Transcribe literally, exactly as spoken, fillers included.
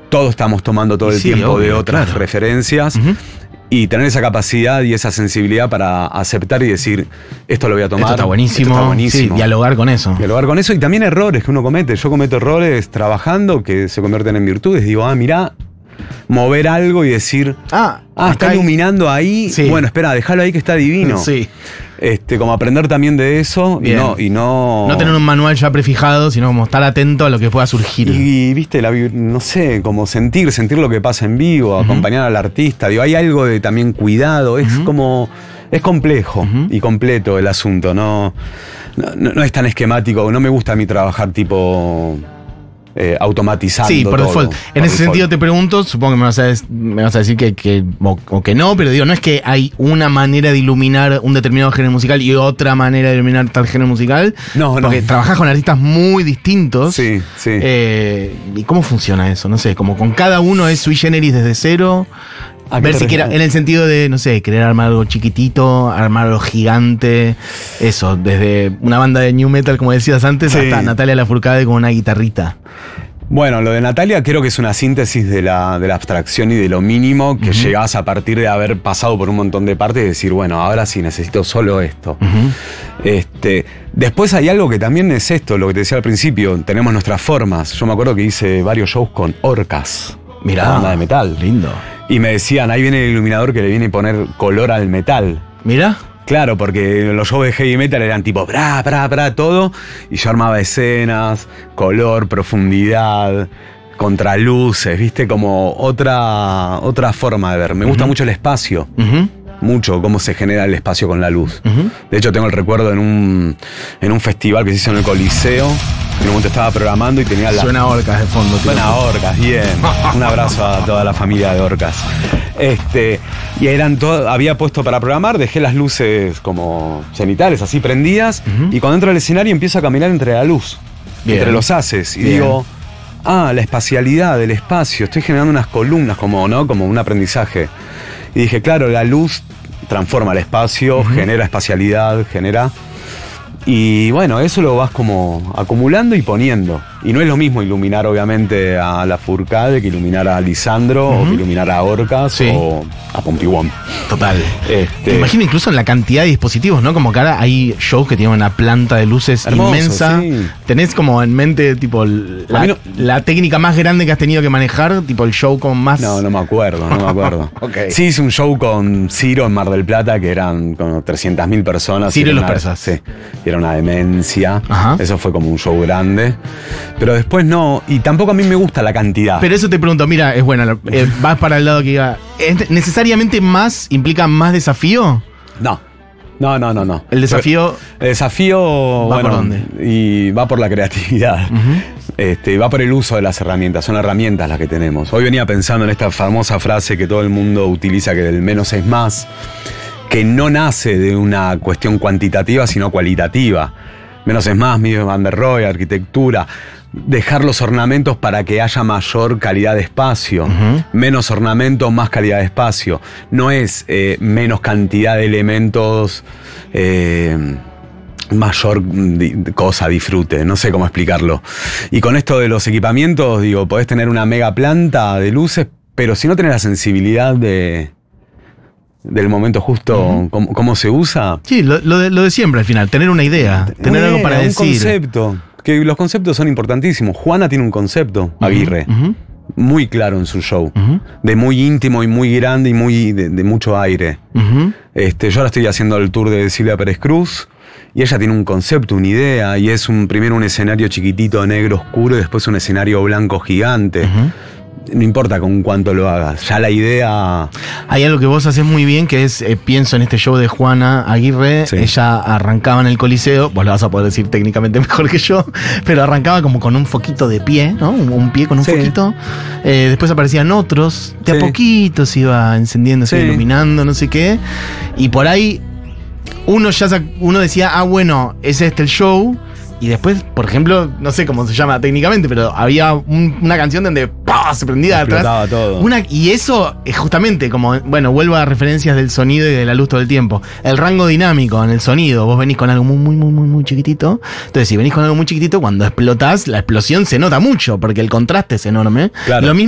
todos estamos tomando todo Y el sí, tiempo obvio, de otras claro. referencias. Uh-huh. Y tener esa capacidad y esa sensibilidad para aceptar y decir, esto lo voy a tomar. Esto está buenísimo. Esto está buenísimo. Sí, dialogar con eso. Dialogar con eso y también errores que uno comete. Yo cometo errores trabajando que se convierten en virtudes. Digo, ah, mirá, mover algo y decir, Ah, ah, está acá hay- iluminando ahí. Sí. Bueno, espera, déjalo ahí que está divino. Sí. Este, como aprender también de eso y Bien. no, y no. No tener un manual ya prefijado, sino como estar atento a lo que pueda surgir. Y, viste, la, vi- no sé, como sentir, sentir lo que pasa en vivo, Uh-huh. acompañar al artista. Digo, hay algo de también cuidado, es Uh-huh. como, es complejo Uh-huh. y completo el asunto, no, no, no- no es tan esquemático, no me gusta a mí trabajar tipo eh, automatizando. Sí, por todo, default. En por ese default. sentido te pregunto, supongo que me vas a, des- me vas a decir que, que o, o que no, pero digo, no es que hay una manera de iluminar un determinado género musical y otra manera de iluminar tal género musical. No, no. Porque trabajás con artistas muy distintos. Sí, sí. Eh, ¿Y cómo funciona eso? No sé, como con cada uno es sui generis desde cero. ¿A qué Ver te si quiera, refieres? en el sentido de, no sé, querer armar algo chiquitito, armar algo gigante. Eso, desde una banda de new metal, como decías antes, Sí. hasta Natalia Lafourcade con una guitarrita. Bueno, lo de Natalia creo que es una síntesis de la, de la abstracción y de lo mínimo que Ujú. llegás a partir de haber pasado por un montón de partes y decir, bueno, ahora sí necesito solo esto. Ujú. Este, después hay algo que también es esto, lo que te decía al principio, tenemos nuestras formas. Yo me acuerdo que hice varios shows con Orcas, Mirá, la banda de metal. lindo. Y me decían, ahí viene el iluminador que le viene a poner color al metal. Mira, Claro, porque los shows de heavy metal eran tipo bra, bra, bra, todo. Y yo armaba escenas, color, profundidad, contraluces, viste, como otra, otra forma de ver. Me gusta Ujú. mucho el espacio, Ujú, mucho cómo se genera el espacio con la luz. ujú. De hecho, tengo el recuerdo en un, en un festival que se hizo en el Coliseo. En un momento estaba programando y tenía la. Suena Orcas de fondo. tío. Suena a Orcas, bien. Un abrazo a toda la familia de Orcas. Este, y eran todo, había puesto para programar, dejé las luces como cenitales, así prendidas, Ujú. y cuando entro al escenario empiezo a caminar entre la luz, Bien. entre los haces, y Bien. digo, ah, la espacialidad del espacio, estoy generando unas columnas como, ¿no? Como un aprendizaje. Y dije, claro, la luz transforma el espacio, Ujú. genera espacialidad, genera. Y bueno, eso lo vas como acumulando y poniendo. Y no es lo mismo iluminar obviamente a Lafourcade que iluminar a Lisandro o Ujú. que iluminar a Orcas Sí. o a Pompigón. Total. Este, Me imagino incluso en la cantidad de dispositivos, ¿no? Como que ahora hay shows que tienen una planta de luces Hermoso, inmensa. sí. ¿Tenés como en mente, tipo, A la, mí no- la técnica más grande que has tenido que manejar? Tipo, el show con más. No, no me acuerdo, no me acuerdo. Ok. Sí, hice un show con Ciro en Mar del Plata que eran como trescientas mil personas. Ciro y Era los una- persas. Sí, y era una demencia. Ajá. Eso fue como un show grande. Pero después no, y tampoco a mí me gusta la cantidad. Pero eso te pregunto, mira, es buena. lo- eh, vas para el lado que iba. ¿Es necesariamente más implica más desafío? No, no, no, no, no. El desafío. El desafío, ¿Va bueno, por dónde? y va por la creatividad. Ujú. Este, va por el uso de las herramientas, son herramientas las que tenemos. Hoy venía pensando en esta famosa frase que todo el mundo utiliza, que el menos es más, que no nace de una cuestión cuantitativa, sino cualitativa. Menos es más, Miguel Van der Rohe, arquitectura. Dejar los ornamentos para que haya mayor calidad de espacio. Ujú. Menos ornamentos, más calidad de espacio. No es eh, menos cantidad de elementos, eh, mayor di- cosa, disfrute. No sé cómo explicarlo. Y con esto de los equipamientos, digo, podés tener una mega planta de luces, pero si no tenés la sensibilidad de, del momento justo, Ujú. cómo, cómo se usa. Sí, lo, lo de, lo de siempre al final, tener una idea, tener Una algo idea, para un decir. concepto. Que los conceptos son importantísimos. Juana tiene un concepto, Ujú, Aguirre, ujú, muy claro en su show. ujú, De muy íntimo y muy grande y muy de, de mucho aire. ujú. Este, yo ahora estoy haciendo el tour de Silvia Pérez Cruz y ella tiene un concepto, una idea, y es un primero un escenario chiquitito negro oscuro y después un escenario blanco gigante. Ujú. No importa con cuánto lo hagas, ya la idea. Hay algo que vos haces muy bien, que es, eh, pienso en este show de Juana Aguirre, Sí. ella arrancaba en el Coliseo, vos lo vas a poder decir técnicamente mejor que yo, pero arrancaba como con un foquito de pie, ¿no? Un, un pie con un Sí. foquito, eh, después aparecían otros, de Sí. a poquito se iba encendiendo, se iba Sí. iluminando, no sé qué, y por ahí uno ya sa- uno decía, ah, bueno, es este el show. Y después, por ejemplo, no sé cómo se llama técnicamente, pero había un- una canción donde ¡pah! Se prendía de atrás. Explotaba todo. Una, y eso es justamente como, bueno, vuelvo a referencias del sonido y de la luz todo el tiempo. El rango dinámico en el sonido. Vos venís con algo muy, muy, muy, muy, muy chiquitito. Entonces, si venís con algo muy chiquitito, cuando explotás, la explosión se nota mucho, porque el contraste es enorme. Claro. Lo mismo